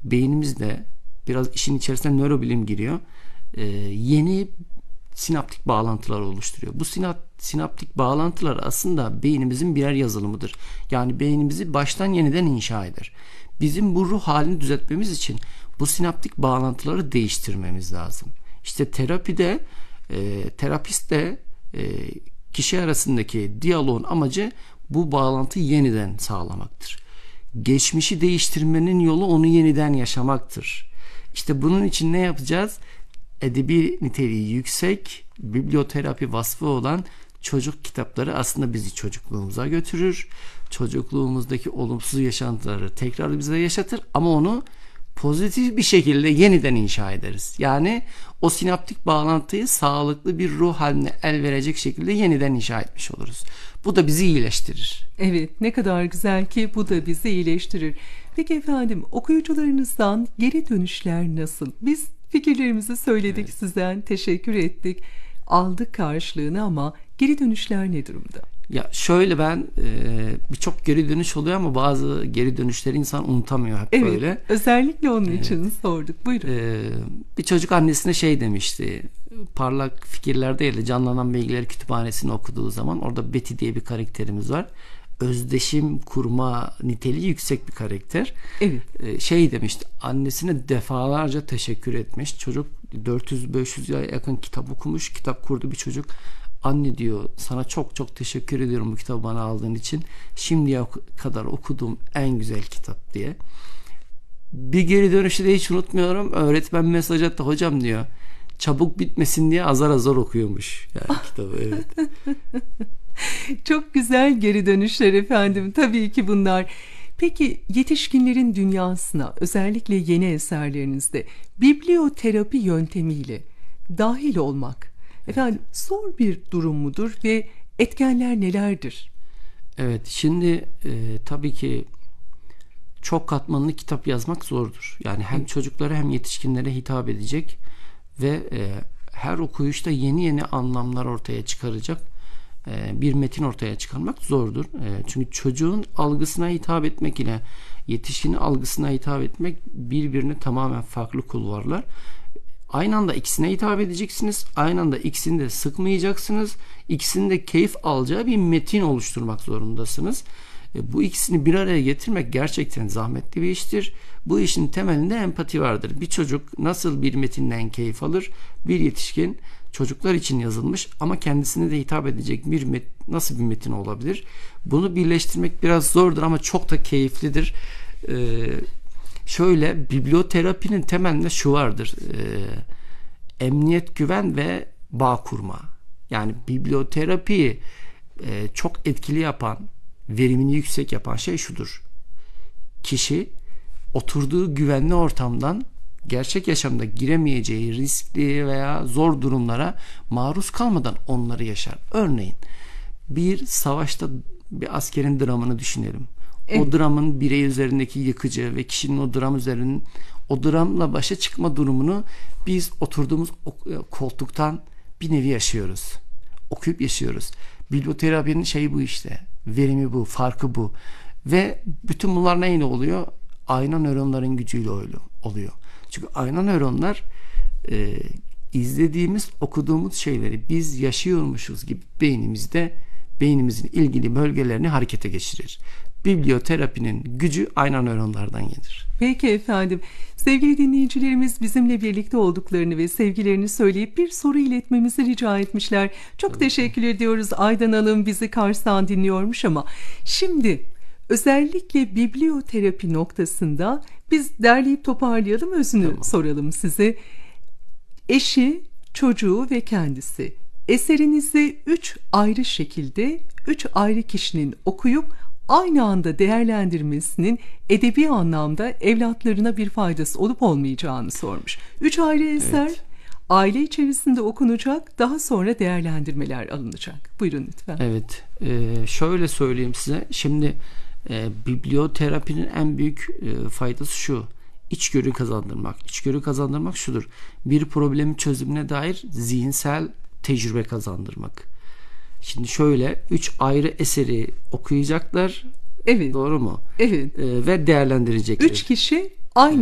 beynimizde biraz işin içerisine nörobilim giriyor. Yeni sinaptik bağlantılar oluşturuyor. Bu sinaptik bağlantılar aslında beynimizin birer yazılımıdır. Yani beynimizi baştan yeniden inşa eder. Bizim bu ruh halini düzeltmemiz için bu sinaptik bağlantıları değiştirmemiz lazım. İşte terapide terapist de kişi arasındaki diyaloğun amacı bu bağlantıyı yeniden sağlamaktır. Geçmişi değiştirmenin yolu onu yeniden yaşamaktır. İşte bunun için ne yapacağız? Edebi niteliği yüksek, biblioterapi vasfı olan çocuk kitapları aslında bizi çocukluğumuza götürür. Çocukluğumuzdaki olumsuz yaşantıları tekrar bize yaşatır ama onu pozitif bir şekilde yeniden inşa ederiz. Yani o sinaptik bağlantıyı sağlıklı bir ruh haline el verecek şekilde yeniden inşa etmiş oluruz. Bu da bizi iyileştirir. Evet, ne kadar güzel ki bu da bizi iyileştirir. Peki efendim, okuyucularınızdan geri dönüşler nasıl? Biz fikirlerimizi söyledik, evet. Sizden teşekkür ettik. Aldık karşılığını ama geri dönüşler ne durumda? Ya şöyle ben birçok geri dönüş oluyor ama bazı geri dönüşleri insan unutamıyor hep evet, böyle. Özellikle onun için sorduk. Buyurun. Bir çocuk annesine şey demişti. Parlak Fikirler değil de Canlanan Bilgiler Kütüphanesi'ni okuduğu zaman orada Betty diye bir karakterimiz var. Özdeşim kurma niteliği yüksek bir karakter. Evet. Şey demişti. Annesine defalarca teşekkür etmiş. Çocuk 400-500'e yakın kitap okumuş. Kitap kurdu bir çocuk. Anne diyor, sana çok çok teşekkür ediyorum bu kitabı bana aldığın için. Şimdiye kadar okuduğum en güzel kitap diye. Bir geri dönüşü de hiç unutmuyorum. Öğretmen mesaj attı, hocam diyor. Çabuk bitmesin diye azar azar okuyormuş yani kitabı. Evet. Çok güzel geri dönüşler efendim. Tabii ki bunlar. Peki yetişkinlerin dünyasına özellikle yeni eserlerinizde biblioterapi yöntemiyle dahil olmak efendim zor bir durum mudur ve etkenler nelerdir? Evet, şimdi tabii ki çok katmanlı kitap yazmak zordur. Yani hem çocuklara hem yetişkinlere hitap edecek ve her okuyuşta yeni yeni anlamlar ortaya çıkaracak bir metin ortaya çıkarmak zordur. Çünkü çocuğun algısına hitap etmek ile yetişkinin algısına hitap etmek birbirine tamamen farklı kulvarlar. Aynı anda ikisine hitap edeceksiniz. Aynı anda ikisini de sıkmayacaksınız. İkisinin de keyif alacağı bir metin oluşturmak zorundasınız. Bu ikisini bir araya getirmek gerçekten zahmetli bir iştir. Bu işin temelinde empati vardır. Bir çocuk nasıl bir metinden keyif alır? Bir yetişkin çocuklar için yazılmış ama kendisine de hitap edecek bir nasıl bir metin olabilir? Bunu birleştirmek biraz zordur ama çok da keyiflidir. Şöyle, biblioterapinin temelinde şu vardır. Emniyet, güven ve bağ kurma. Yani biblioterapiyi çok etkili yapan, verimini yüksek yapan şey şudur. Kişi oturduğu güvenli ortamdan gerçek yaşamda giremeyeceği riskli veya zor durumlara maruz kalmadan onları yaşar. Örneğin bir savaşta bir askerin dramını düşünelim. Evet. O dramın birey üzerindeki yıkıcı ve kişinin o dram üzerinin o dramla başa çıkma durumunu biz oturduğumuz koltuktan bir nevi yaşıyoruz. Okuyup yaşıyoruz. Biblioterapinin şeyi bu işte. Verimi bu, farkı bu. Ve bütün bunlar neyle oluyor? Ayna nöronların gücüyle oluyor. Çünkü ayna nöronlar izlediğimiz, okuduğumuz şeyleri biz yaşıyormuşuz gibi beynimizin ilgili bölgelerini harekete geçirir. Biblioterapinin gücü ayna nöronlardan gelir. Peki efendim. Sevgili dinleyicilerimiz bizimle birlikte olduklarını ve sevgilerini söyleyip bir soru iletmemizi rica etmişler. Çok teşekkür ediyoruz. Aydan Hanım bizi Kars'tan dinliyormuş ama şimdi özellikle biblioterapi noktasında biz derleyip toparlayalım, özünü soralım size. Eşi, çocuğu ve kendisi eserinizi 3 ayrı şekilde 3 ayrı kişinin okuyup aynı anda değerlendirmesinin edebi anlamda evlatlarına bir faydası olup olmayacağını sormuş. 3 ayrı eser, evet. Aile içerisinde okunacak, daha sonra değerlendirmeler alınacak. Buyurun lütfen. Evet, şöyle söyleyeyim size. Şimdi biblioterapinin en büyük faydası şu. İçgörü kazandırmak. İçgörü kazandırmak şudur. Bir problemin çözümüne dair zihinsel tecrübe kazandırmak. Şimdi şöyle 3 ayrı eseri okuyacaklar. Evet. Doğru mu? Evet. Ve değerlendirecekler. 3 kişi aynı